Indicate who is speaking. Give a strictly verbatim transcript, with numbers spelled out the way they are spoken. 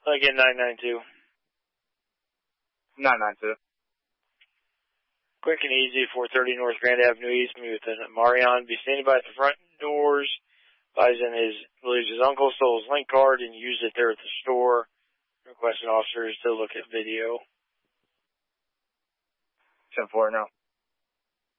Speaker 1: Again, nine nine two.
Speaker 2: nine nine two.
Speaker 1: Quick and easy, four thirty North Grand Avenue East. Me with Marion. Be standing by at the front doors. Bison his, believes his uncle stole his link card and used it there at the store. Requesting officers to look at video.
Speaker 2: ten four now.